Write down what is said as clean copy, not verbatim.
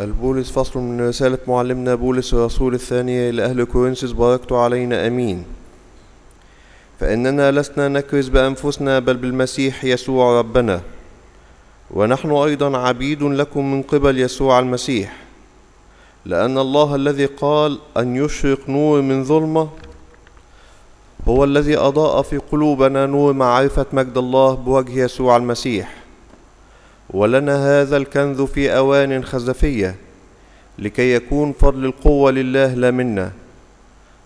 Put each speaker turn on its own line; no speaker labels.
البولس فصل من رسالة معلمنا بولس الرسول الثانية إلى أهل كورنثوس، باركت علينا أمين. فإننا لسنا نكرز بأنفسنا بل بالمسيح يسوع ربنا، ونحن أيضا عبيد لكم من قبل يسوع المسيح، لأن الله الذي قال أن يشرق نور من ظلمة هو الذي أضاء في قلوبنا نور معرفة مجد الله بوجه يسوع المسيح. ولنا هذا الكنز في أوان خزفية، لكي يكون فضل القوة لله لا منا،